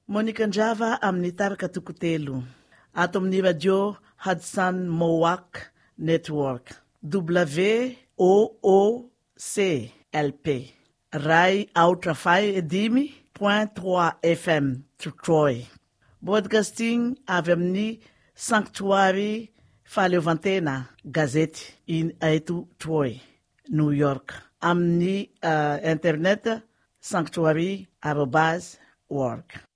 Monica Njava amin'ny taraka tokotelo. Ato amin'ny radio Hudson Mohawk Network. WOOCLP. Ray Outrafai 10.3 FM Troy. Broadcasting avy amin'ny Sanctuary Faleovantena Gazette in eto Troy, New York. Amin'ny internet sanctuary@org.